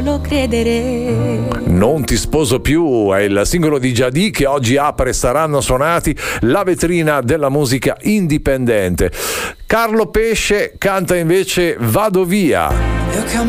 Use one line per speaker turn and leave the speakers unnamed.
Lo credere.
Non ti sposo più è il singolo di Giadì che oggi apre Saranno suonati, la vetrina della musica indipendente. Carlo Pesce canta invece Vado via.